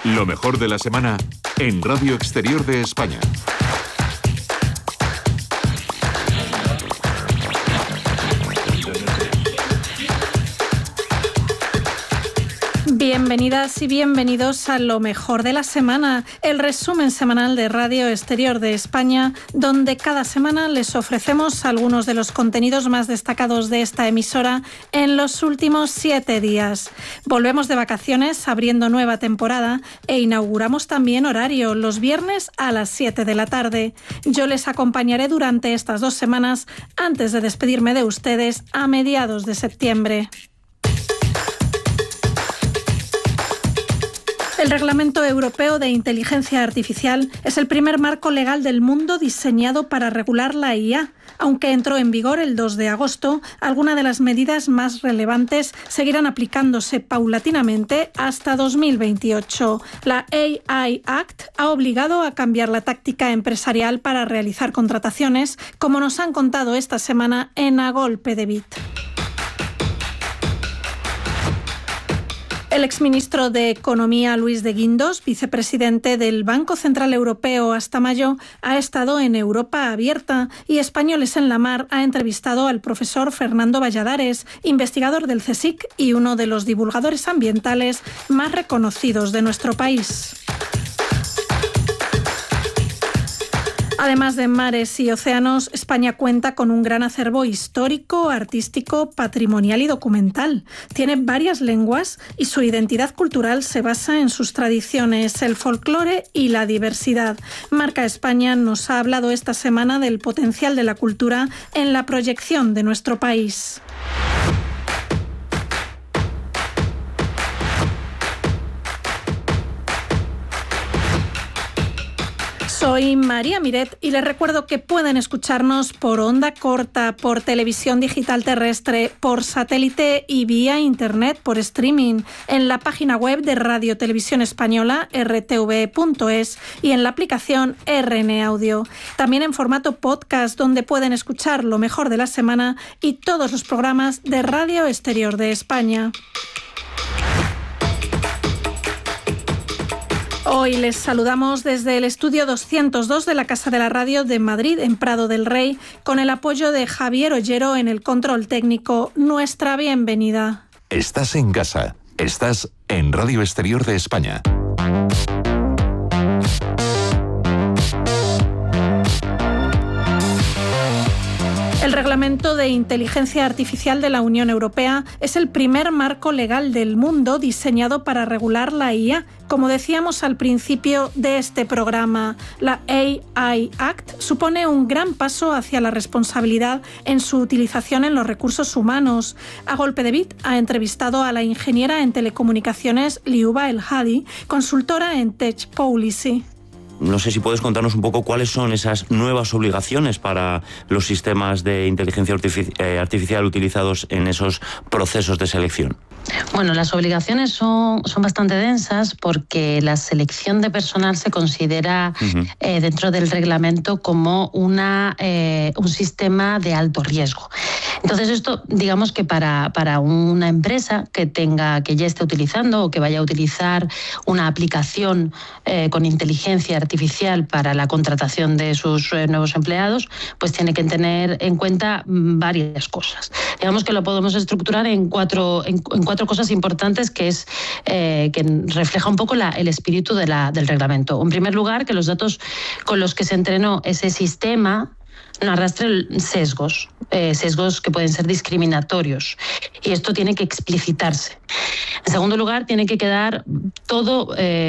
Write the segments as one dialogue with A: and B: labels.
A: Lo mejor de la semana en Radio Exterior de España.
B: Bienvenidas y bienvenidos a Lo mejor de la semana, el resumen semanal de Radio Exterior de España, donde cada semana les ofrecemos algunos de los contenidos más destacados de esta emisora en los últimos 7 días. Volvemos de vacaciones abriendo nueva temporada e inauguramos también horario los viernes a las 7 de la tarde. Yo les acompañaré durante estas 2 semanas antes de despedirme de ustedes a mediados de septiembre. El Reglamento Europeo de Inteligencia Artificial es el primer marco legal del mundo diseñado para regular la IA. Aunque entró en vigor el 2 de agosto, algunas de las medidas más relevantes seguirán aplicándose paulatinamente hasta 2028. La AI Act ha obligado a cambiar la táctica empresarial para realizar contrataciones, como nos han contado esta semana en A Golpe de Bit. El exministro de Economía, Luis de Guindos, vicepresidente del Banco Central Europeo hasta mayo, ha estado en Europa Abierta y Españoles en la Mar ha entrevistado al profesor Fernando Valladares, investigador del CSIC y uno de los divulgadores ambientales más reconocidos de nuestro país. Además de mares y océanos, España cuenta con un gran acervo histórico, artístico, patrimonial y documental. Tiene varias lenguas y su identidad cultural se basa en sus tradiciones, el folclore y la diversidad. Marca España nos ha hablado esta semana del potencial de la cultura en la proyección de nuestro país. Soy María Miret y les recuerdo que pueden escucharnos por onda corta, por televisión digital terrestre, por satélite y vía internet por streaming en la página web de Radio Televisión Española, rtv.es, y en la aplicación RN Audio. También en formato podcast, donde pueden escuchar lo mejor de la semana y todos los programas de Radio Exterior de España. Hoy les saludamos desde el estudio 202 de la Casa de la Radio de Madrid, en Prado del Rey, con el apoyo de Javier Ollero en el control técnico. Nuestra bienvenida.
A: Estás en casa. Estás en Radio Exterior de España.
B: El Reglamento de Inteligencia Artificial de la Unión Europea es el primer marco legal del mundo diseñado para regular la IA. Como decíamos al principio de este programa, la AI Act supone un gran paso hacia la responsabilidad en su utilización en los recursos humanos. A Golpe de Bit ha entrevistado a la ingeniera en telecomunicaciones Liuba El Hadi, consultora en Tech Policy.
C: No sé si puedes contarnos un poco cuáles son esas nuevas obligaciones para los sistemas de inteligencia artificial utilizados en esos procesos de selección.
D: Bueno, las obligaciones son bastante densas porque la selección de personal se considera dentro del reglamento como un sistema de alto riesgo. Entonces esto, digamos que para una empresa que ya esté utilizando o que vaya a utilizar una aplicación con inteligencia artificial para la contratación de sus nuevos empleados, pues tiene que tener en cuenta varias cosas. Digamos que lo podemos estructurar en cuatro cosas importantes que refleja un poco el espíritu del reglamento. En primer lugar, que los datos con los que se entrenó ese sistema no arrastren sesgos que pueden ser discriminatorios, y esto tiene que explicitarse. En segundo lugar, tiene que quedar todo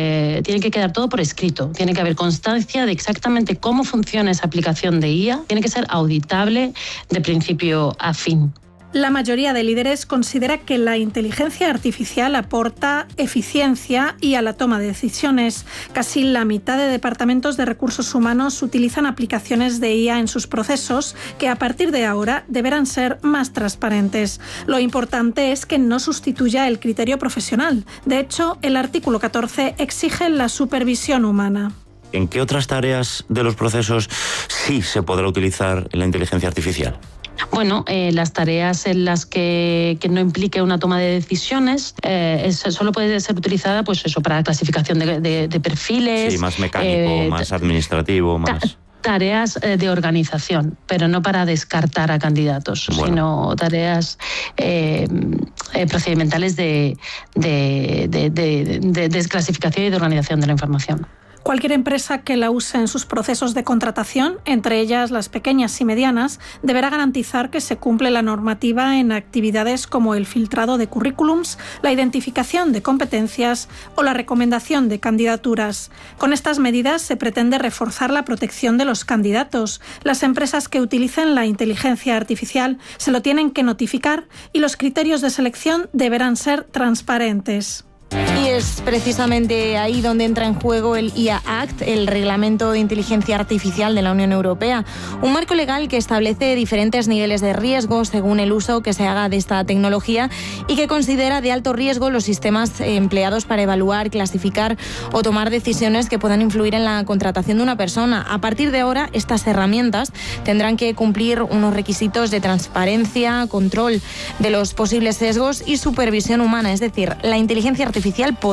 D: por escrito. Tiene que haber constancia de exactamente cómo funciona esa aplicación de IA. Tiene que ser auditable de principio a fin.
B: La mayoría de líderes considera que la inteligencia artificial aporta eficiencia y a la toma de decisiones. Casi la mitad de departamentos de recursos humanos utilizan aplicaciones de IA en sus procesos, que a partir de ahora deberán ser más transparentes. Lo importante es que no sustituya el criterio profesional. De hecho, el artículo 14 exige la supervisión humana.
C: ¿En qué otras tareas de los procesos sí se podrá utilizar la inteligencia artificial?
D: Bueno, las tareas en las que no implique una toma de decisiones solo puede ser utilizada, pues eso, para clasificación de perfiles.
C: Sí, más mecánico, más administrativo, más...
D: Tareas de organización, pero no para descartar a candidatos, sino tareas procedimentales de desclasificación y de organización de la información.
B: Cualquier empresa que la use en sus procesos de contratación, entre ellas las pequeñas y medianas, deberá garantizar que se cumple la normativa en actividades como el filtrado de currículums, la identificación de competencias o la recomendación de candidaturas. Con estas medidas se pretende reforzar la protección de los candidatos. Las empresas que utilicen la inteligencia artificial se lo tienen que notificar y los criterios de selección deberán ser transparentes.
E: Y es precisamente ahí donde entra en juego el IA Act, el Reglamento de Inteligencia Artificial de la Unión Europea, un marco legal que establece diferentes niveles de riesgo según el uso que se haga de esta tecnología y que considera de alto riesgo los sistemas empleados para evaluar, clasificar o tomar decisiones que puedan influir en la contratación de una persona. A partir de ahora, estas herramientas tendrán que cumplir unos requisitos de transparencia, control de los posibles sesgos y supervisión humana, es decir, la inteligencia artificial